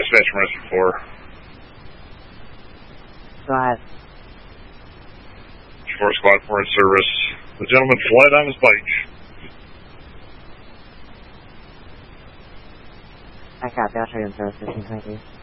dispatch from Rescue 4. Go ahead. 4 squad 4 in service. The gentleman fled on his bike. I copy. I'll show you in service. Thank you.